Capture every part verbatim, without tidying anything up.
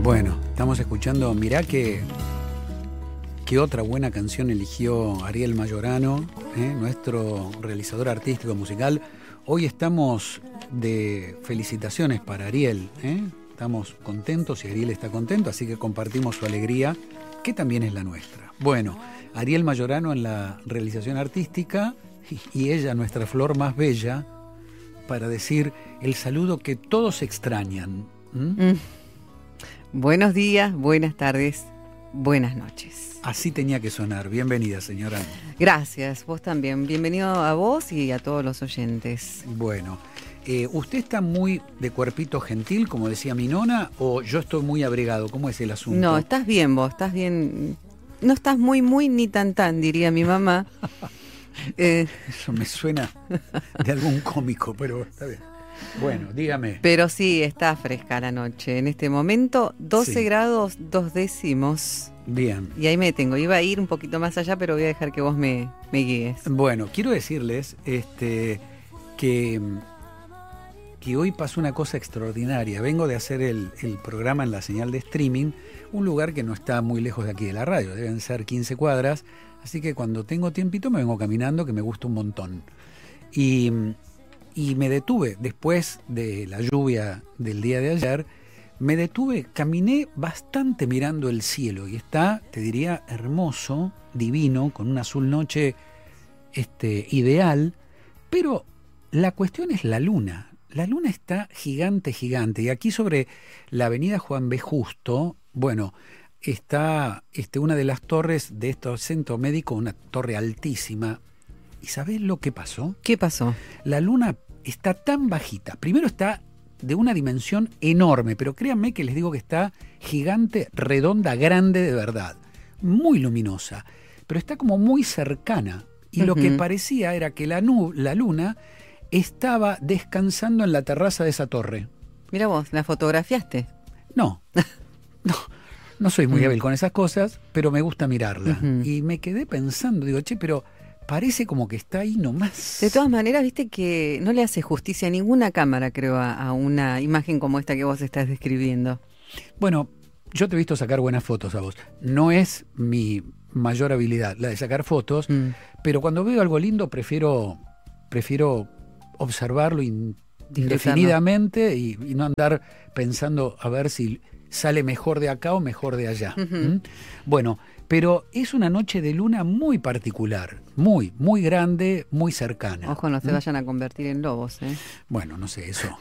Bueno, estamos escuchando, mirá que, que otra buena canción eligió Ariel Mayorano, ¿eh? Nuestro realizador artístico musical. Hoy estamos de felicitaciones para Ariel, ¿eh? Estamos contentos y Ariel está contento, así que compartimos su alegría, que también es la nuestra. Bueno, Ariel Mayorano en la realización artística y ella, nuestra flor más bella, para decir el saludo que todos extrañan. ¿Mm? Mm. Buenos días, buenas tardes, buenas noches. Así tenía que sonar. Bienvenida, señora. Gracias, vos también. Bienvenido a vos y a todos los oyentes. Bueno, eh, ¿usted está muy de cuerpito gentil, como decía mi nona, o yo estoy muy abrigado? ¿Cómo es el asunto? No, estás bien vos, estás bien. No estás muy, muy ni tan tan, diría mi mamá. eh, Eso me suena de algún cómico, pero está bien. Bueno, dígame. Pero sí, está fresca la noche. En este momento, doce Sí. grados, dos décimos. Bien. Y ahí me detengo. Iba a ir un poquito más allá, pero voy a dejar que vos me, me guíes. Bueno, quiero decirles este, que, que hoy pasó una cosa extraordinaria. Vengo de hacer el, el programa en la señal de streaming, un lugar que no está muy lejos de aquí de la radio, deben ser quince cuadras, así que cuando tengo tiempito me vengo caminando, que me gusta un montón. Y, y me detuve, después de la lluvia del día de ayer, me detuve, caminé bastante mirando el cielo y está, te diría, hermoso, divino, con un azul noche este, ideal, pero la cuestión es la luna. La luna está gigante, gigante, y aquí sobre la avenida Juan B. Justo, bueno, está este, una de las torres de este centro médico, una torre altísima. ¿Y sabés lo que pasó? ¿Qué pasó? La luna está tan bajita, primero está de una dimensión enorme, pero créanme que les digo que está gigante, redonda, grande de verdad, muy luminosa, pero está como muy cercana, y uh-huh. Lo que parecía era que la, nu- la luna estaba descansando en la terraza de esa torre. Mira vos, ¿la fotografiaste? No, no, no soy muy hábil con esas cosas, pero me gusta mirarla, uh-huh. Y me quedé pensando, digo, che, pero parece como que está ahí nomás. De todas maneras, viste que no le hace justicia a ninguna cámara, creo, a, a una imagen como esta que vos estás describiendo. Bueno, yo te he visto sacar buenas fotos a vos. No es mi mayor habilidad la de sacar fotos, mm. pero cuando veo algo lindo prefiero, prefiero observarlo in, indefinidamente y, y no andar pensando a ver si sale mejor de acá o mejor de allá. Uh-huh. ¿Mm? Bueno, pero es una noche de luna muy particular, muy, muy grande, muy cercana. Ojo, no se ¿Mm? vayan a convertir en lobos, ¿eh? Bueno, no sé, eso.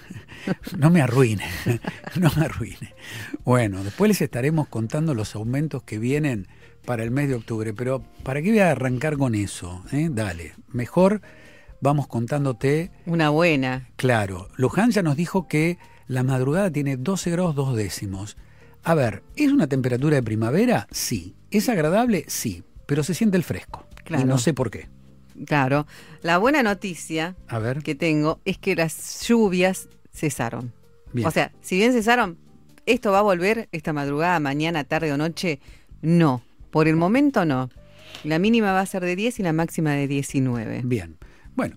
No me arruine, no me arruine. Bueno, después les estaremos contando los aumentos que vienen para el mes de octubre, pero ¿para qué voy a arrancar con eso? ¿Eh? Dale, mejor vamos contándote. Una buena. Claro, Luján ya nos dijo que la madrugada tiene doce grados dos décimos. A ver, ¿es una temperatura de primavera? Sí. ¿Es agradable? Sí. Pero se siente el fresco. Claro. Y no sé por qué. Claro. La buena noticia A ver. que tengo es que las lluvias cesaron. Bien. O sea, si bien cesaron, ¿esto va a volver esta madrugada, mañana, tarde o noche? No. Por el momento no. La mínima va a ser de diez y la máxima de diecinueve. Bien. Bueno,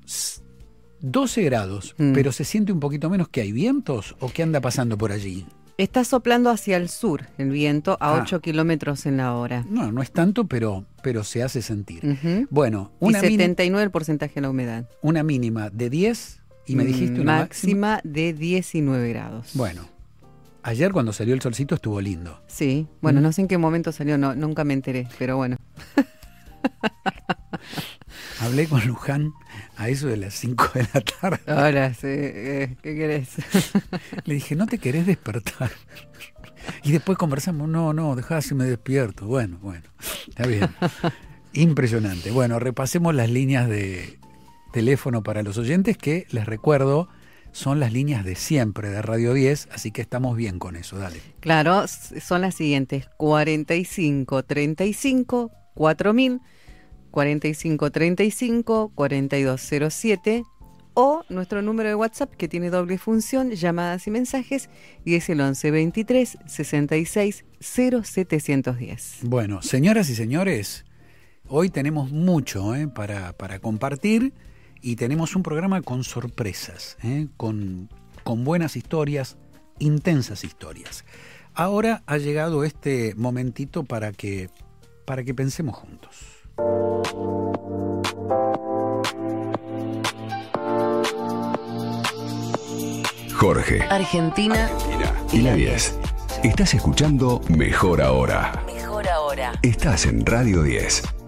doce grados, mm. pero se siente un poquito menos. ¿Que hay vientos o qué anda pasando por allí? Está soplando hacia el sur el viento a ah. ocho kilómetros en la hora. No, no es tanto, pero, pero se hace sentir. Uh-huh. Bueno, una y setenta y nueve el porcentaje de la humedad. Una mínima de diez y me dijiste una máxima, máxima de diecinueve grados. Bueno, ayer cuando salió el solcito estuvo lindo. Sí, bueno, ¿Mm? no sé en qué momento salió, no, nunca me enteré, pero bueno. Hablé con Luján a eso de las cinco de la tarde. Ahora sí, eh, ¿qué querés? Le dije, ¿no te querés despertar? Y después conversamos, no, no, dejá si me despierto. Bueno, bueno, está bien. Impresionante. Bueno, repasemos las líneas de teléfono para los oyentes, que les recuerdo, son las líneas de siempre de Radio diez, así que estamos bien con eso, dale. Claro, son las siguientes: cuarenta y cinco, treinta y cinco, cuatro mil, cuarenta y cinco, treinta y cinco, cuarenta y dos cero siete, o nuestro número de WhatsApp, que tiene doble función, llamadas y mensajes, y es el once veintitrés sesenta y seis cero setecientos diez. Bueno, señoras y señores, hoy tenemos mucho eh, para, para compartir, y tenemos un programa con sorpresas, eh, con, con buenas historias, intensas historias. Ahora ha llegado este momentito para que, para que pensemos juntos. Jorge, Argentina, Argentina y la diez. Estás escuchando Mejor Ahora. Mejor Ahora. Estás en Radio diez.